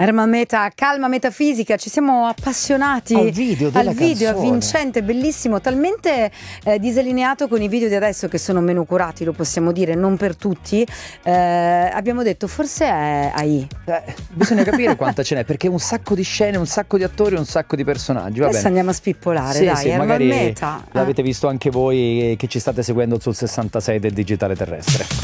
Erma Meta, Calma Metafisica, ci siamo appassionati al video della canzone. Avvincente, bellissimo, talmente disalineato con i video di adesso che sono meno curati, lo possiamo dire, non per tutti. Abbiamo detto forse è AI. Bisogna capire quanta ce n'è, perché un sacco di scene, un sacco di attori, un sacco di personaggi. Va Adesso bene. andiamo a spippolare, Sì, dai, sì, Erma magari Meta. l'avete visto anche voi che ci state seguendo sul 66 del digitale terrestre.